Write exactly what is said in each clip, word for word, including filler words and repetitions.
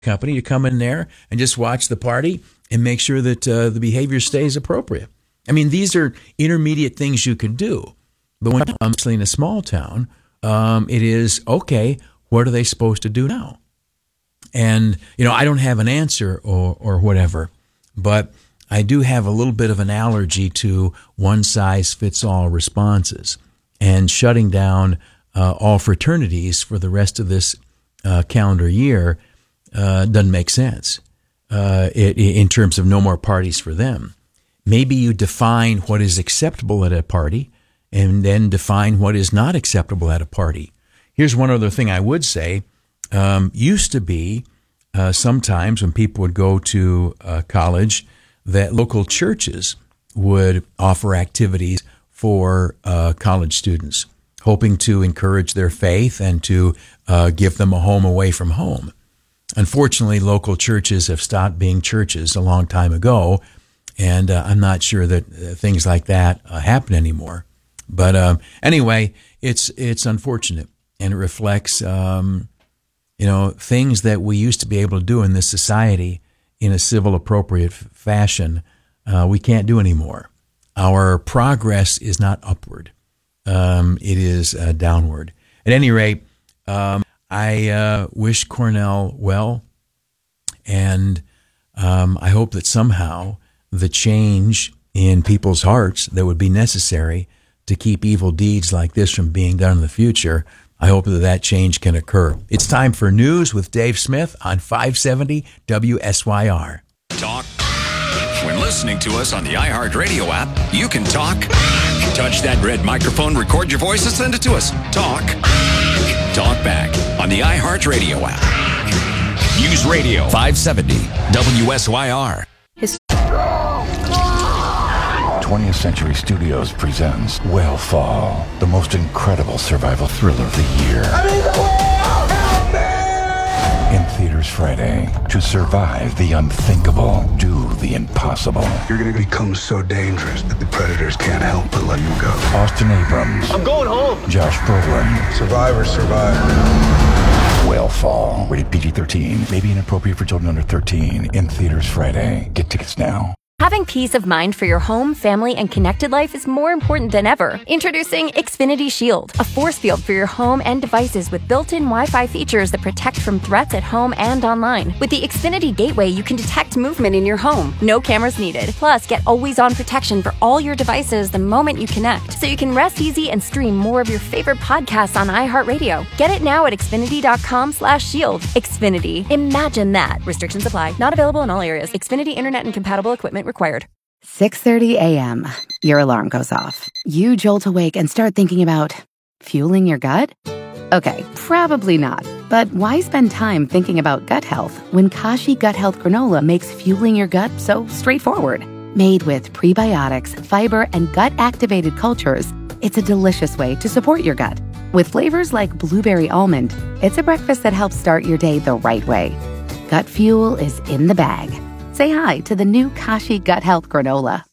company to come in there and just watch the party and make sure that uh, the behavior stays appropriate. I mean, these are intermediate things you can do. But when I'm in a small town, um, it is, okay, what are they supposed to do now? And, you know, I don't have an answer or, or whatever, but I do have a little bit of an allergy to one-size-fits-all responses. And shutting down uh, all fraternities for the rest of this uh, calendar year uh, doesn't make sense uh, it, in terms of no more parties for them. Maybe you define what is acceptable at a party and then define what is not acceptable at a party. Here's one other thing I would say. Um, used to be uh, sometimes when people would go to uh, college that local churches would offer activities for uh, college students, hoping to encourage their faith and to uh, give them a home away from home. Unfortunately, local churches have stopped being churches a long time ago, and uh, I'm not sure that uh, things like that uh, happen anymore. But um, anyway, it's it's unfortunate, and it reflects um, you know things that we used to be able to do in this society in a civil, appropriate f- fashion. Uh, we can't do anymore. Our progress is not upward; um, it is uh, downward. At any rate, um, I uh, wish Cornell well, and um, I hope that somehow the change in people's hearts that would be necessary to keep evil deeds like this from being done in the future, I hope that that change can occur. It's time for news with Dave Smith on five seventy W S Y R. Talk. When listening to us on the iHeartRadio app, you can talk. Touch that red microphone, record your voice, and send it to us. Talk. Talk back on the iHeartRadio app. News Radio five seventy W S Y R. twentieth Century Studios presents Whale the most incredible survival thriller of the year. I need the whale! Help me! In theaters Friday. To survive the unthinkable, do the impossible. You're gonna become so dangerous that the predators can't help but let you go. Austin Abrams. I'm going home! Josh Brolin. Survivor, survivor. Whale Rated P G thirteen. May be inappropriate for children under thirteen. In theaters Friday. Get tickets now. Having peace of mind for your home, family, and connected life is more important than ever. Introducing Xfinity Shield, a force field for your home and devices with built-in Wi-Fi features that protect from threats at home and online. With the Xfinity Gateway, you can detect movement in your home. No cameras needed. Plus, get always-on protection for all your devices the moment you connect, so you can rest easy and stream more of your favorite podcasts on iHeartRadio. Get it now at Xfinity.com slash shield. Xfinity. Imagine that. Restrictions apply. Not available in all areas. Xfinity Internet and compatible equipment required. six thirty a.m. Your alarm goes off. You jolt awake and start thinking about fueling your gut? Okay, probably not. But why spend time thinking about gut health when Kashi Gut Health Granola makes fueling your gut so straightforward? Made with prebiotics, fiber, and gut-activated cultures, it's a delicious way to support your gut. With flavors like blueberry almond, it's a breakfast that helps start your day the right way. Gut fuel is in the bag. Say hi to the new Kashi Gut Health Granola.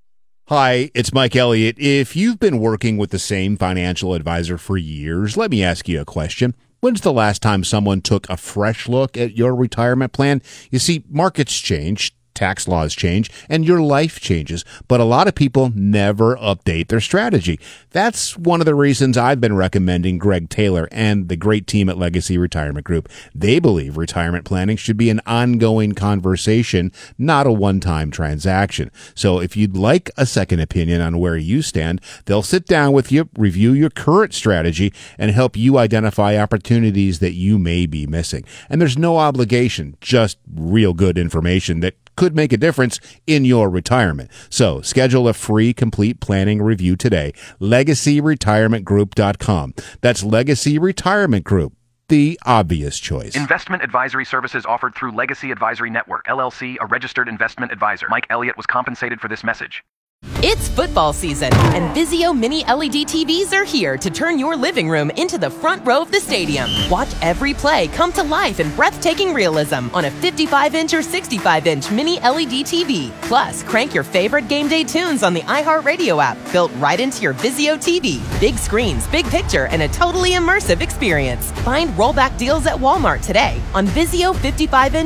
Hi, it's Mike Elliott. If you've been working with the same financial advisor for years, let me ask you a question. When's the last time someone took a fresh look at your retirement plan? You see, markets change, tax laws change, and your life changes, but a lot of people never update their strategy. That's one of the reasons I've been recommending Greg Taylor and the great team at Legacy Retirement Group. They believe retirement planning should be an ongoing conversation, not a one-time transaction. So if you'd like a second opinion on where you stand, they'll sit down with you, review your current strategy, and help you identify opportunities that you may be missing. And there's no obligation, just real good information that could make a difference in your retirement. So schedule a free complete planning review today. legacy retirement group dot com. That's Legacy Retirement Group, the obvious choice. Investment advisory services offered through Legacy Advisory Network, L L C, a registered investment advisor. Mike Elliott was compensated for this message. It's football season, and Vizio Mini L E D T Vs are here to turn your living room into the front row of the stadium. Watch every play come to life in breathtaking realism on a fifty-five inch or sixty-five inch Mini L E D T V. Plus, crank your favorite game day tunes on the iHeartRadio app, built right into your Vizio T V. Big screens, big picture, and a totally immersive experience. Find rollback deals at Walmart today on Vizio fifty-five inch